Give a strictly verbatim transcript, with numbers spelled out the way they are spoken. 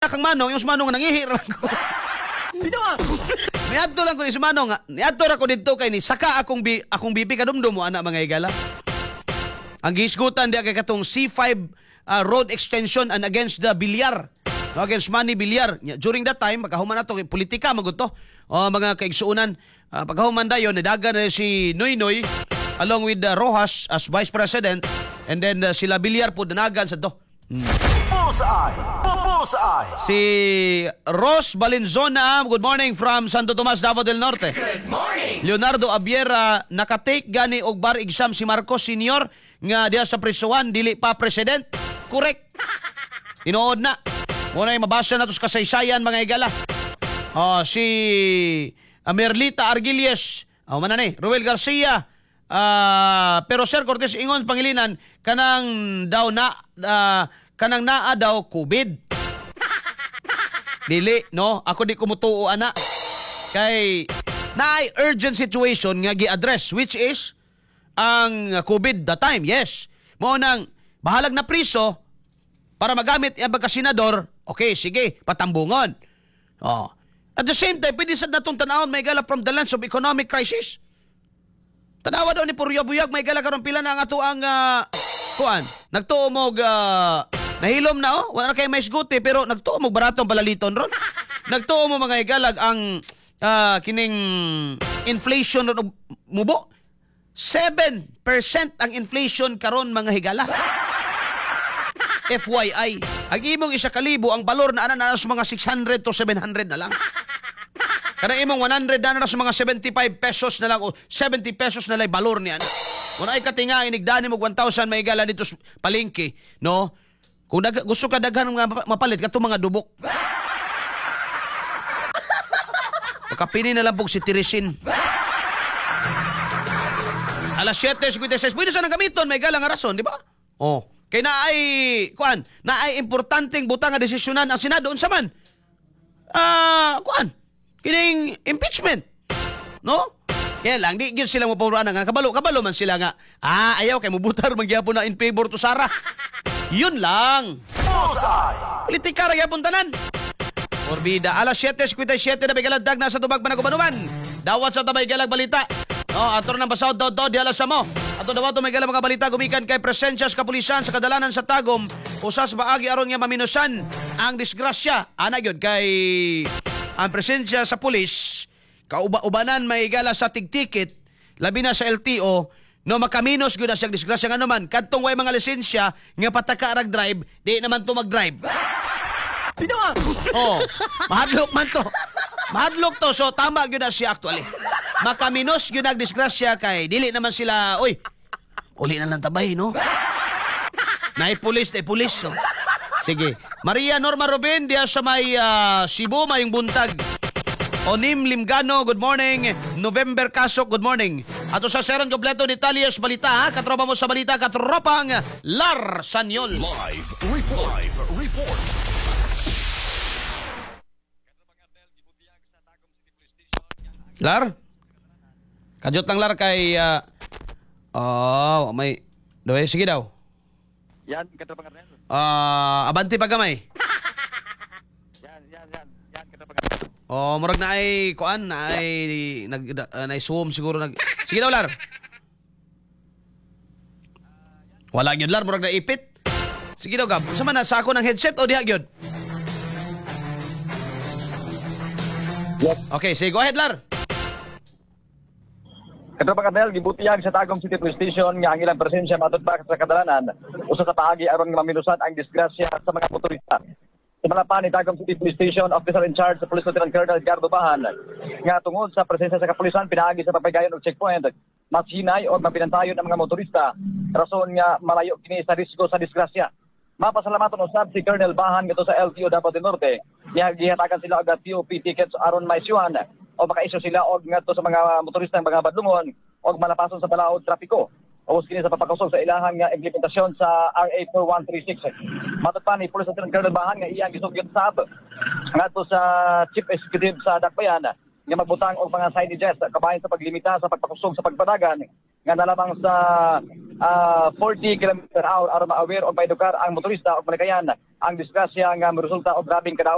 kang manong, yung manong nangihir ko. Niadto lang ko ni si manong, niadto ra ko didto kay ni saka akong bi akong bibi kadumdum mo ana mga igala. Ang gihisgutan di kay katong C five uh, road extension and against the Bilyar. No, against Manny Bilyar. During that time, pagkahuman na ito, politika magod to. O, mga kaigsuunan. Uh, pagkahuman na yun, nadaga na si Noy Noy along with uh, Rojas as Vice President. And then uh, sila Bilyar po danagan sa to. Hmm. Bullseye! Bullseye! Si Ros Valenzuela, good morning from Santo Tomas, Davao del Norte. Good morning! Leonardo Abiera, nakatake gani og bar exam si Marcos Senior nga diha sa prisuhan, dili pa president. Correct. Inood na. Muna yung mabasa na ito sa kasaysayan, mga igala. Uh, si uh, Merlita Argilies, uh, man na ni, Ruel Garcia, uh, pero Sir Cortez ingon pangilinan, kanang daw na, uh, kanang naa daw COVID. Dili, no? Ako di kumutuo, ana. Kay, naay urgent situation nga gi-address, which is, ang COVID the time, yes. Mo nang, bahalag na priso, para magamit yung pagkasenador, okay, sige, patambungon. Oh. At the same time, pwede sa natong tanawon, may gala from the lens of economic crisis. Tanawa daw ni Puryo Buyag, may gala karon pila na nga to ang, uh, kuan, nagtuo mo, uh, nahilom na, oh, wala na kayo may sguti, pero nagtuo mo baratong balaliton ron. Nagtuo mo mga igalag ang uh, kining inflation ron, mubo. seven percent ang inflation karon mga higala. F Y I. Ang imong isa kalibo, ang balor na ana na sa mga six hundred to seven hundred na lang. Kana imong one hundred na na sa mga seventy-five pesos na lang o seventy pesos na lang balor niya. Kung ay katinga, inigdani mo one thousand may gala dito sa palengke, no? Kung dag gusto ka daghan mga mapalit, kato mga dubok. Makapini na lang po si Tirisin. Alas seven fifty-six. Pwede sa nang gamiton, may gala nga rason, di ba? Oh. Kaya na ay, kuan, na ay importanteng butang nga desisyonan ang Senado, unsa man? Ah, uh, kuan, kining impeachment. No? Kaya lang, di gyud sila mo pauruan nga, kabalo, kabalo man sila nga, ah, ayaw, kay mubutar, magyapon na in favor to Sara. Yun lang. Bullseye! Politika, magyapon tanan. Orbida, alas seven fifty-seven na bigalandag na sa tubag panagubanuman. Dawat sa tabay galag balita. No, ato na basahod daw daw di alas mo. Ato daw to may galang mga balita gumikan kay presensya sa kapulisan sa kadalanan sa Tagum. Usas maagi aron nga maminusan ang disgrasya. Ana gyud kay ang presensya sa pulis kauba-ubanan may gala sa tigtikit labi na sa L T O no makaminos gyud sa disgrasya nga naman kadtong way mga lisensya nga pataka rag drive di naman to mag-drive. Pinawa. Oh, mahadlok man to. Mahadlok to so tama gyud na siya actually. Makaminos yun nagdisgrasya kay dili naman sila, oy, uli na lang tabay, no? Naipulis, naipulis, no? Sige. Maria Norma Robin, diya sa may uh, Cebu, mayong buntag. Onim Limgano, good morning. November Kasok, good morning. Ato sa Seron Completo Detalios Balita, ha? Katropa mo sa balita, katropang Lar Sanyol. Live report. Live report. Lar? Kajot lang lar kay uh, oh, may doy sige daw. Yan, katapang Arnel. Ah, uh, abanti pa gamay. Yan, yan, yan. Yan, katapang Arnel. Oh, murag na ay kuan na ay nag uh, na zoom siguro nag. Sige daw lar. Wala gyud lar, murag na ipit. Sige daw gab. Sa man sa ako ng headset o diha gyud? Okay, sige, go ahead lar. Katapang Arnel, gibutiyag sa Tagum City Police Station nga ang ilang presensya matod pa sa kadalanan usa sa paagi aron maminusan ang disgrasya sa mga motorista. Sa mga pa ni Tagum City Police Station, Officer in Charge sa Police Lieutenant Colonel Edgardo Bahan nga tungod sa presensya sa kapulisan pinaagi sa papagayon og checkpoint, mas hinay o mapinantayon ang mga motorista rason nga malayo kini sa risgo sa disgrasya. Mapasalamaton usab si Colonel Bahan ngadto sa L T O Davao del Norte. Gihatagan sila og T O P tickets aron maisuhan o makaisyo sila og ngadto sa mga motorista ng mga badlungon og malapason sa balaod trapiko. O kini sa papakusog sa ilahang nga implementasyon sa R A four one three six. Matod pa ni Police Lieutenant Colonel Bahan nga iyang gisugyot sab ngadto sa Chief Executive sa Dakbayan nga magbutang og mga signages kabahin sa paglimita sa pagpakusog sa pagpadagan nga nalamang sa uh, forty kilometers per hour aron ma-aware og maedukar ang motorista og malikayan ang disgrasya nga resulta og grabing kadaot